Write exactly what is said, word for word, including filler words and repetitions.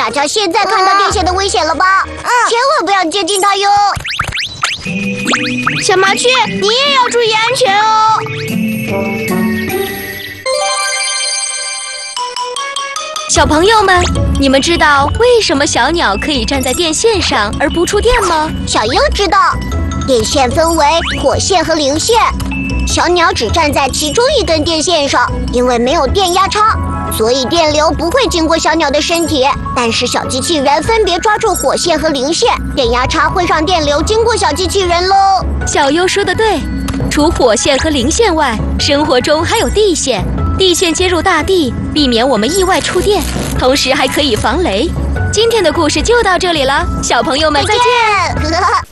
大家现在看到电线的危险了吧？嗯，千万不要接近它哟。小麻雀，你也要注意安全哦。 小朋友们，你们知道为什么小鸟可以站在电线上而不触电吗？ 小鹰知道，电线分为火线和零线，小鸟只站在其中一根电线上，因为没有电压差，所以电流不会经过小鸟的身体。但是小机器人分别抓住火线和零线，电压差会让电流经过小机器人喽。 小优说得对，除火线和零线外，生活中还有地线。地线接入大地，避免我们意外触电，同时还可以防雷。今天的故事就到这里了，小朋友们再见。